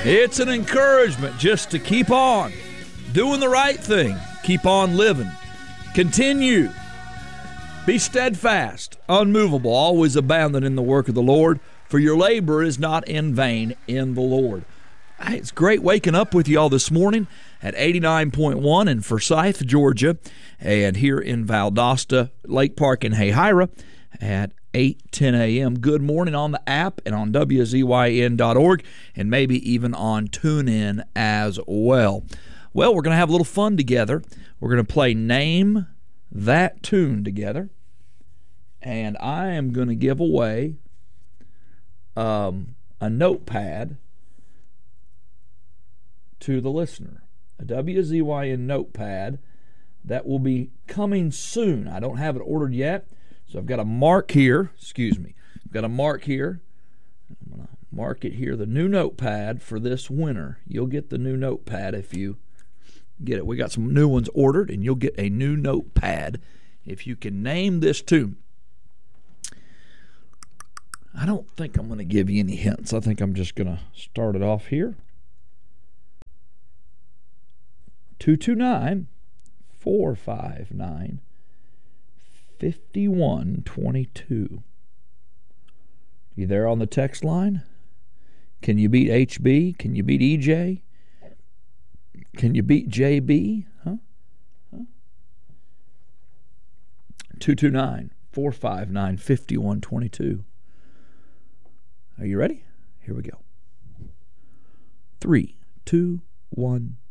It's an encouragement just to keep on doing the right thing. Keep on living. Continue. Be steadfast, unmovable, always abounding in the work of the Lord, for your labor is not in vain in the Lord. Hey, it's great waking up with you all this morning at 89.1 in Forsyth, Georgia, and here in Valdosta, Lake Park, and Hayhira at 8:10 a.m. Good morning on the app and on WZYN.org, and maybe even on TuneIn as well. Well, we're going to have a little fun together. We're going to play Name That Tune together, and I am going to give away a notepad to the listener, a WZYN notepad that will be coming soon. I don't have it ordered yet, so I've got a mark here. I've got a mark here. I'm going to mark it here, the new notepad for this winter. You'll get the new notepad if you get it. We got some new ones ordered, and you'll get a new notepad if you can name this tune. I don't think I'm going to give you any hints. I think I'm just going to start it off here. 229-459-5122. You there on the text line? Can you beat HB? Can you beat EJ? Can you beat JB? Huh? 229-459-5122. Are you ready? Here we go. 3, 2, 1.